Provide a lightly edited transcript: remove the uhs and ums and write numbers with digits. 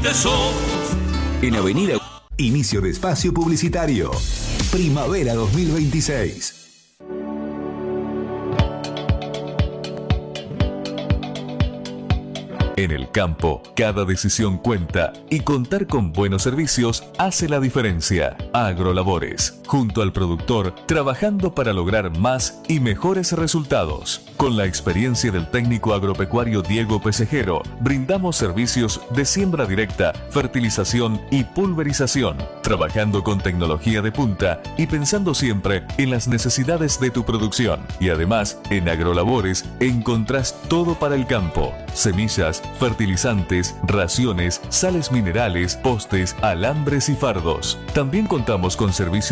tristes ojos. En Avenida. Inicio de espacio publicitario. Primavera 2026. En el campo, cada decisión cuenta y contar con buenos servicios hace la diferencia. Agrolabores, junto al productor, trabajando para lograr más y mejores resultados. Con la experiencia del técnico agropecuario Diego Pesejero, brindamos servicios de siembra directa, fertilización y pulverización, trabajando con tecnología de punta y pensando siempre en las necesidades de tu producción. Y además, en Agrolabores encontrás todo para el campo: semillas, fertilizantes, raciones, sales minerales, postes, alambres y fardos. También contamos con servicios